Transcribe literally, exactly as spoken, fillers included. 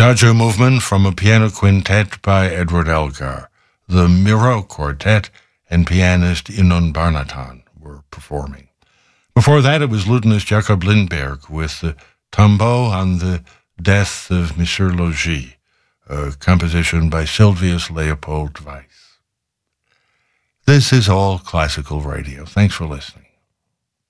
Adagio movement from a piano quintet by Edward Elgar. The Miro Quartet and pianist Inon Barnatan were performing. Before that, it was lutenist Jacob Lindberg with the Tombeau on the Death of Monsieur Logis, a composition by Sylvius Leopold Weiss. This is All Classical Radio. Thanks for listening.